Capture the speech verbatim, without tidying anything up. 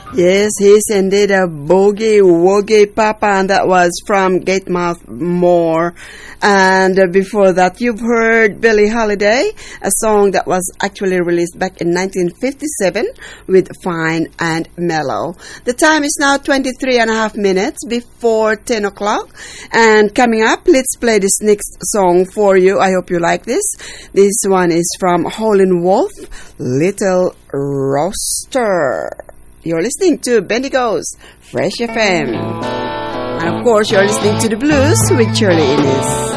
Yes, he's indeed a boogie woogie papa, and that was from Gatemouth Moore. And uh, before that, you've heard Billie Holiday, a song that was actually released back in nineteen fifty-seven with Fine and Mellow. The time is now twenty-three and a half minutes before ten o'clock. And coming up, let's play this next song for you. I hope you like this. This one is from Howlin' Wolf, Little Roaster. You're listening to Bendigo's Fresh F M. And of course, you're listening to The Blues with Shirley Innes.